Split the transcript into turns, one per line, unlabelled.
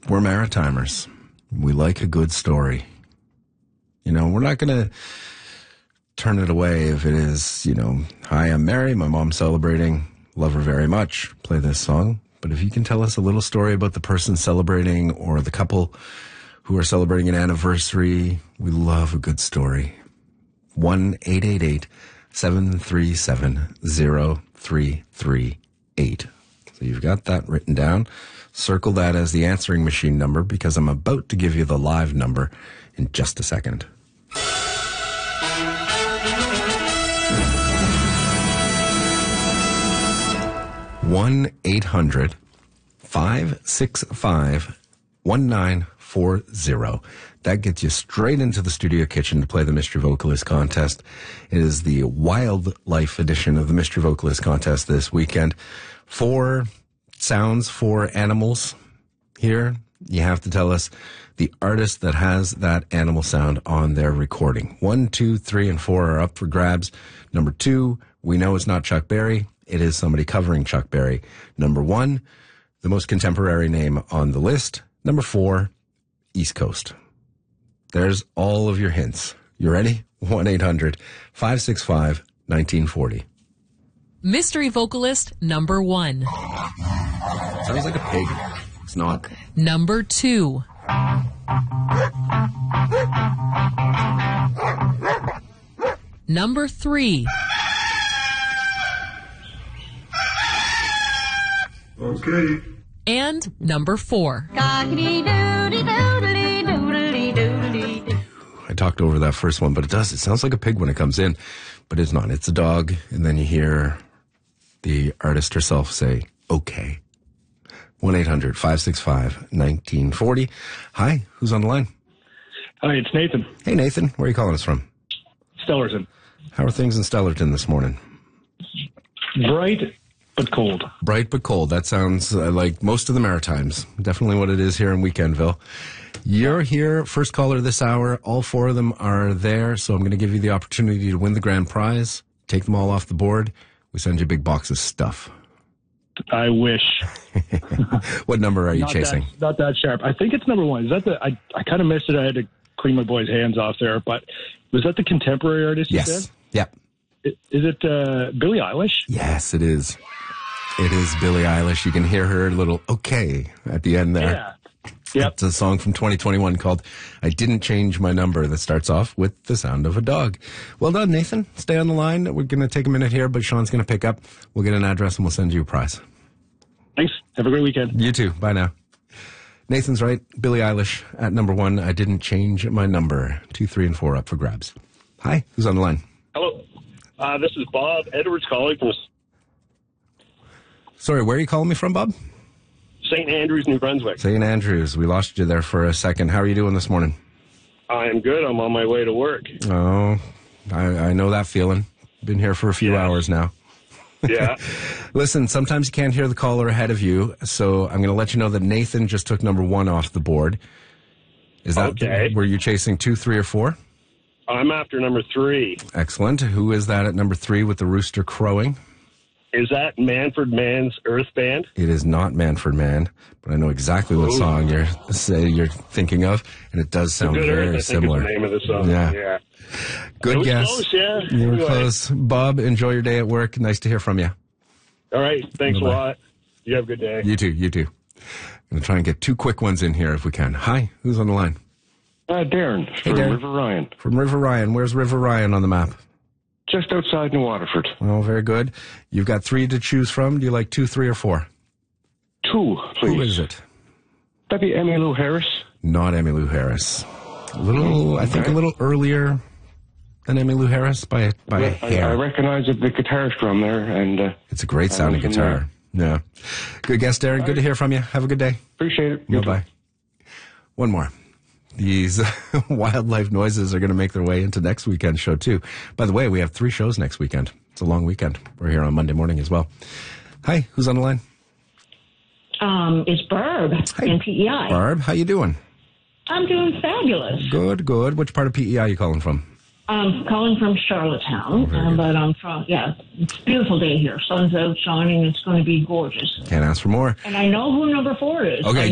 We're Maritimers. We like a good story. You know, we're not going to turn it away if it is, hi, I'm Mary, my mom's celebrating, love her very much, play this song. But if you can tell us a little story about the person celebrating or the couple who are celebrating an anniversary, we love a good story. 1-888-737-0338. So you've got that written down. Circle that as the answering machine number because I'm about to give you the live number in just a second. 1-800-565-1940. That gets you straight into the studio kitchen to play the Mystery Vocalist Contest. It is the wildlife edition of the Mystery Vocalist Contest this weekend. 4 sounds, 4 animals here. You have to tell us the artist that has that animal sound on their recording. 1, 2, 3, and 4 are up for grabs. Number 2, we know it's not Chuck Berry. It is somebody covering Chuck Berry. Number 1, the most contemporary name on the list. Number 4, East Coast. There's all of your hints. You ready? 1-800-565-1940.
Mystery vocalist number 1.
Sounds like a pig. It's not.
Number 2. Number 3.
Okay.
And number 4.
I talked over that first one, but it sounds like a pig when it comes in, but it's not. It's a dog, and then you hear the artist herself say, okay. 1-800-565-1940. Hi, who's on the line?
Hi, it's Nathan.
Hey, Nathan. Where are you calling us from?
Stellarton.
How are things in Stellarton this morning?
Bright, but cold.
Bright but cold. That sounds like most of the Maritimes. Definitely what it is here in Weekendville. You're here, first caller this hour. All 4 of them are there, so I'm going to give you the opportunity to win the grand prize. Take them all off the board. We send you a big box of stuff.
I wish.
What number are you chasing?
Not that sharp. I think it's number 1. Is that I kind of missed it. I had to clean my boy's hands off there, but was that the contemporary artist you said?
Yep.
Is it Billie Eilish?
Yes, it is. It is Billie Eilish. You can hear her little okay at the end there.
Yeah. Yep.
It's a song from 2021 called I Didn't Change My Number that starts off with the sound of a dog. Well done, Nathan. Stay on the line. We're going to take a minute here, but Sean's going to pick up. We'll get an address and we'll send you a prize.
Thanks. Have a great weekend.
You too. Bye now. Nathan's right. Billie Eilish at number 1. I Didn't Change My Number. 2, 3, and 4 up for grabs. Hi. Who's on the line?
Hello. This is Bob Edwards calling from
Sorry, where are you calling me from, Bob?
St. Andrews, New Brunswick.
St. Andrews. We lost you there for a second. How are you doing this morning?
I am good. I'm on my way to work.
Oh, I know that feeling. Been here for a few hours now.
Yeah.
Listen, sometimes you can't hear the caller ahead of you, so I'm going to let you know that Nathan just took number 1 off the board. Is that
okay?
Were you chasing 2, 3, or 4?
I'm after number 3.
Excellent. Who is that at number 3 with the rooster crowing?
Is that Manfred Mann's Earth Band?
It is not Manfred Mann, but I know exactly what song you're thinking of, and it does sound very similar.
Is the name of the song.
Yeah. Good guess.
Close, yeah.
You were
Anyway.
close. Bob, enjoy your day at work. Nice to hear from you.
All right. Thanks
Bye-bye.
a lot. You have a good day.
You too. I'm going to try and get 2 quick ones in here if we can. Hi, who's on the line?
Darren from
Darren.
River Ryan.
From River Ryan. Where's River Ryan on the map?
Just outside New Waterford.
Oh, very good. You've got 3 to choose from. Do you like 2, 3, or 4?
2, please.
Who is it?
That'd be Emmylou Harris.
Not Emmylou Harris. I think a little earlier than Emmylou Harris by a hair.
I recognize the guitar strum there, and
It's a great sounding guitar. Yeah. Good guess, Darren. Good to hear from you. Have a good day.
appreciate it.
Bye-bye. One more. These wildlife noises are going to make their way into next weekend's show, too. By the way, we have 3 shows next weekend. It's a long weekend. We're here on Monday morning as well. Hi, who's on the line?
It's Barb in PEI.
Barb, how you doing?
I'm doing fabulous.
Good, good. Which part of PEI are you calling from?
I'm calling from Charlottetown, but I'm from, it's a beautiful day here. Sun's out shining. It's going to be gorgeous.
Can't ask for more.
And I know who number 4 is.
Okay.